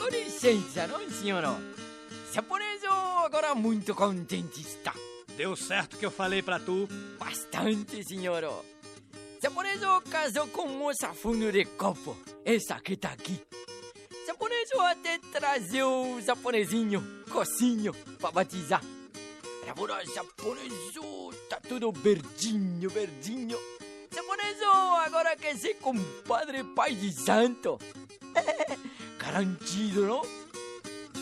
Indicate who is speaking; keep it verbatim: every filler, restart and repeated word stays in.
Speaker 1: Com licença, não, senhor? Japonês agora muito contente está.
Speaker 2: Deu certo que eu falei pra tu?
Speaker 1: Bastante, senhor. Japonês casou com moça fundo de copo. Essa que tá aqui. Japonês até trazer o japonesinho, cocinho, pra batizar. Agora, japonês tá tudo verdinho, verdinho. Japonês agora quer ser compadre pai de santo. Garantido, não?